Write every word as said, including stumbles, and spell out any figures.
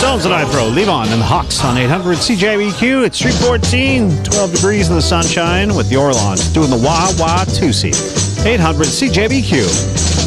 Jones and I throw. Levon and the Hawks on eight hundred C J B Q. It's three fourteen, twelve degrees in the sunshine with the Orlons doing the Wah Wah Tusi. eight hundred C J B Q.